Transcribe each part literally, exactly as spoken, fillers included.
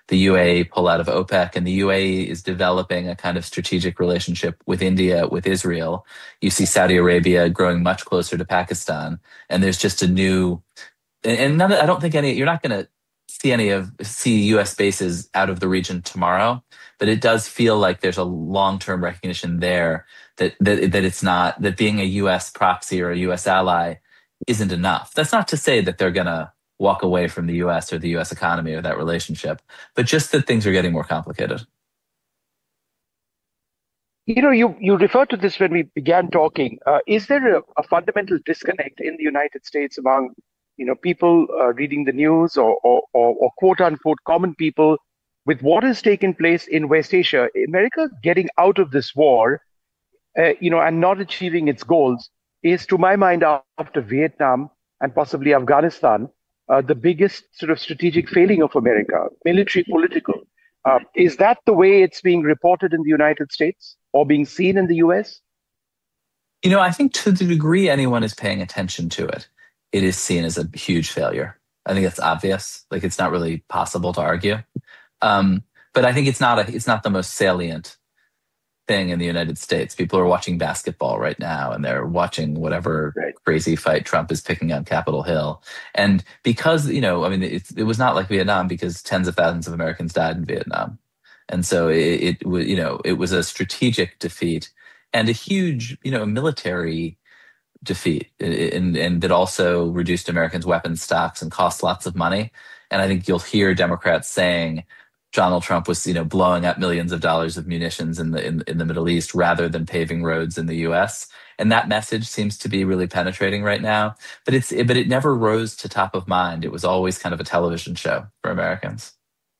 the U A E pull out of OPEC, and the U A E is developing a kind of strategic relationship with India, with Israel. You see Saudi Arabia growing much closer to Pakistan, and there's just a new, and none of, I don't think any, you're not going to see any of, see U S bases out of the region tomorrow, but it does feel like there's a long-term recognition there that, that, that it's not, that being a U S proxy or a U S ally isn't enough. That's not to say that they're going to walk away from the U S or the U S economy or that relationship, but just that things are getting more complicated. You know, you, you referred to this when we began talking. Uh, is there a, a fundamental disconnect in the United States among, you know, people uh, reading the news or, or, or, or quote unquote common people with what has taken place in West Asia? America getting out of this war, uh, you know, and not achieving its goals is, to my mind, after Vietnam and possibly Afghanistan, uh, the biggest sort of strategic failing of America, military, political. Uh, is that the way it's being reported in the United States or being seen in the U S? You know, I think to the degree anyone is paying attention to it, it is seen as a huge failure. I think that's obvious. Like, it's not really possible to argue. Um, but I think it's not a, it's not the most salient thing in the United States. People are watching basketball right now, and they're watching whatever right. crazy fight Trump is picking on Capitol Hill. And because, you know, I mean, it, it was not like Vietnam, because tens of thousands of Americans died in Vietnam. And so it, it was, you know, it was a strategic defeat and a huge, you know, military defeat, and, and that also reduced Americans' weapons stocks and cost lots of money. And I think you'll hear Democrats saying Donald Trump was, you know, blowing up millions of dollars of munitions in the in, in the Middle East rather than paving roads in the U S. And that message seems to be really penetrating right now. But it's but it never rose to top of mind. It was always kind of a television show for Americans.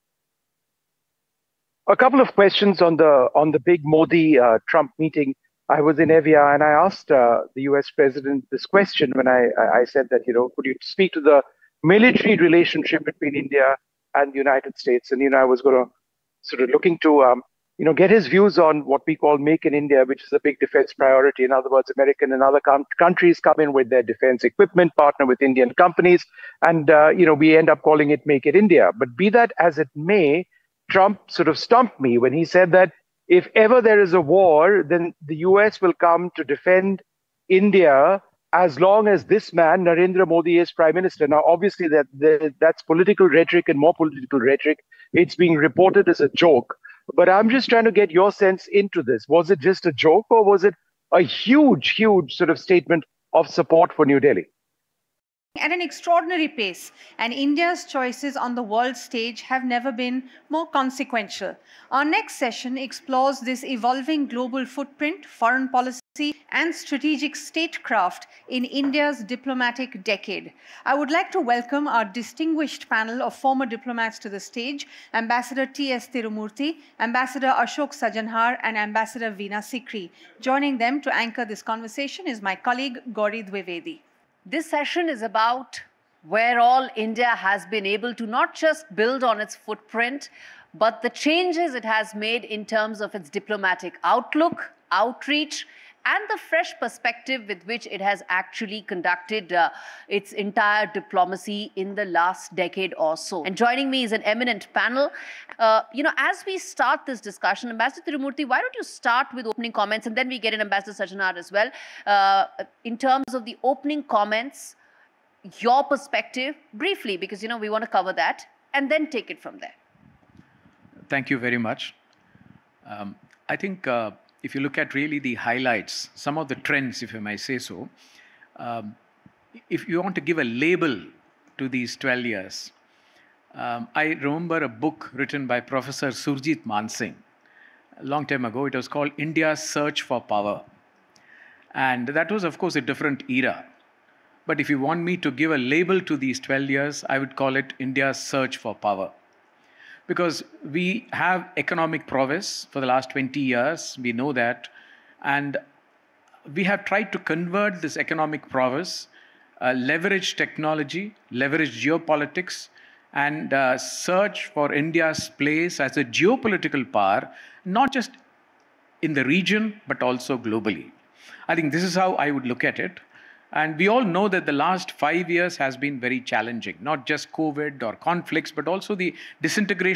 A couple of questions on the on the big Modi uh, Trump meeting. I was in Evia and I asked uh, the U S president this question when I I said that, you know, could you speak to the military relationship between India and the United States? And, you know, I was going to sort of looking to, um, you know, get his views on what we call Make in India, which is a big defense priority. In other words, American and other com- countries come in with their defense equipment, partner with Indian companies, and, uh, you know, we end up calling it Make in India. But be that as it may, Trump sort of stumped me when he said that if ever there is a war, then the U S will come to defend India as long as this man, Narendra Modi, is prime minister. Now, obviously, that, that that's political rhetoric and more political rhetoric. It's being reported as a joke. But I'm just trying to get your sense into this. Was it just a joke, or was it a huge, huge sort of statement of support for New Delhi? At an extraordinary pace, and India's choices on the world stage have never been more consequential. Our next session explores this evolving global footprint, foreign policy, and strategic statecraft in India's diplomatic decade. I would like to welcome our distinguished panel of former diplomats to the stage: Ambassador T S Tirumurthy, Ambassador Ashok Sajanhar, and Ambassador Veena Sikri. Joining them to anchor this conversation is my colleague Gauri Dwivedi. This session is about where all India has been able to not just build on its footprint, but the changes it has made in terms of its diplomatic outlook, outreach, and the fresh perspective with which it has actually conducted uh, its entire diplomacy in the last decade or so. And joining me is an eminent panel. Uh, you know, as we start this discussion, Ambassador Tirumurthy, why don't you start with opening comments, and then we get in Ambassador Sajanhar as well. Uh, in terms of the opening comments, your perspective, briefly, because, you know, we want to cover that, and then take it from there. Thank you very much. Um, I think uh, if you look at really the highlights, some of the trends, if I may say so, um, if you want to give a label to these twelve years, um, I remember a book written by Professor Surjit Mansingh a long time ago. It was called India's Search for Power. And that was, of course, a different era. But if you want me to give a label to these twelve years, I would call it India's Search for Power. Because we have economic prowess for the last twenty years, we know that, and we have tried to convert this economic prowess, uh, leverage technology, leverage geopolitics, and uh, search for India's place as a geopolitical power, not just in the region, but also globally. I think this is how I would look at it. And we all know that the last five years has been very challenging, not just COVID or conflicts, but also the disintegration